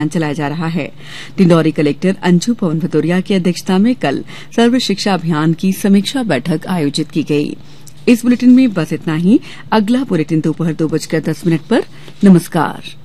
चलाया जा रहा है। डिंडौरी कलेक्टर अंजू पवन भदौरिया की अध्यक्षता में कल सर्व शिक्षा अभियान की समीक्षा बैठक आयोजित की गई। इस बुलेटिन में बस इतना ही। अगला बुलेटिन दोपहर 2:10 पर। नमस्कार।